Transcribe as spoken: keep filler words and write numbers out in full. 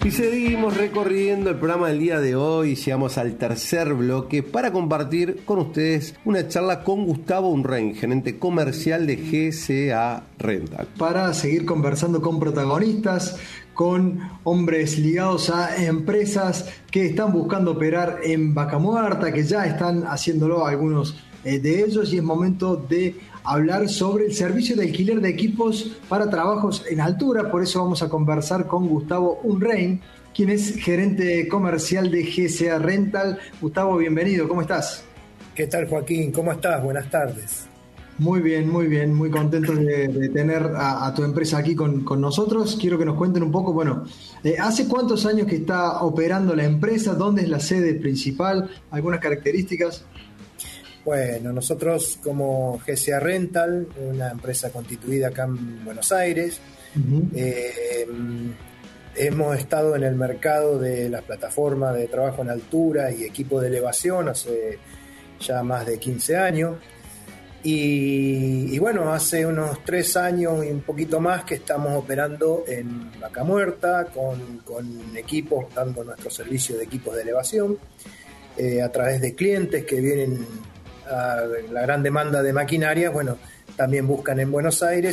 Y seguimos recorriendo el programa del día de hoy. Llegamos al tercer bloque para compartir con ustedes una charla con Gustavo Unrein, gerente comercial de G C A Rental. Para seguir conversando con protagonistas, con hombres ligados a empresas que están buscando operar en Vaca Muerta, que ya están haciéndolo algunos eh, de ellos, y es momento de hablar sobre el servicio de alquiler de equipos para trabajos en altura. Por eso vamos a conversar con Gustavo Unrein, quien es gerente comercial de G C A Rental. Gustavo, bienvenido, ¿cómo estás? ¿Qué tal, Joaquín? ¿Cómo estás? Buenas tardes. Muy bien, muy bien, muy contento de, de tener a, a tu empresa aquí con, con nosotros. Quiero que nos cuenten un poco, bueno, eh, ¿hace cuántos años que está operando la empresa? ¿Dónde es la sede principal? ¿Algunas características? Bueno, nosotros como G C A Rental, una empresa constituida acá en Buenos Aires, uh-huh. eh, hemos estado en el mercado de las plataformas de trabajo en altura y equipo de elevación hace ya más de quince años. Y, y bueno, hace unos tres años y un poquito más que estamos operando en Vaca Muerta con, con equipos, dando nuestro servicio de equipos de elevación eh, a través de clientes que vienen a la gran demanda de maquinaria. Bueno, también buscan en Buenos Aires